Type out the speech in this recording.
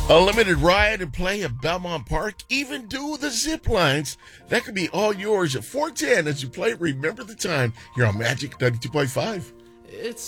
A limited ride and play at Belmont Park, even do the zip lines. That could be all yours at 410 as you play Remember the Time here on Magic 92.5. It's